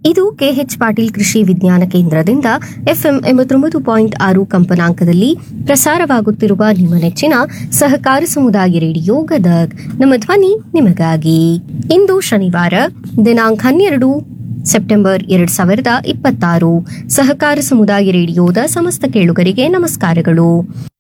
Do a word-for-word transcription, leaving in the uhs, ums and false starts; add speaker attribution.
Speaker 1: ಇದು ಕೆಎಚ್ ಪಾಟೀಲ್ ಕೃಷಿ ವಿಜ್ಞಾನ ಕೇಂದ್ರದಿಂದ ಎಫ್ಎಂ ಎಂಬತ್ತೊಂಬತ್ತು ಪಾಯಿಂಟ್ ಆರು ಕಂಪನಾಂಕದಲ್ಲಿ ಪ್ರಸಾರವಾಗುತ್ತಿರುವ ನಿಮ್ಮ ನೆಚ್ಚಿನ ಸಹಕಾರ ಸಮುದಾಯ ರೇಡಿಯೋ ಗದಗ್. ನಮ್ಮ ಧ್ವನಿ ನಿಮಗಾಗಿ. ಇಂದು ಶನಿವಾರ ದಿನಾಂಕ ಹನ್ನೆರಡು ಸೆಪ್ಟೆಂಬರ್ ಎರಡ್ ಸಾವಿರದ ಇಪ್ಪತ್ತಾರು. ಸಹಕಾರ ಸಮುದಾಯ ರೇಡಿಯೋದ ಸಮಸ್ತ ಕೇಳುಗರಿಗೆ ನಮಸ್ಕಾರಗಳು.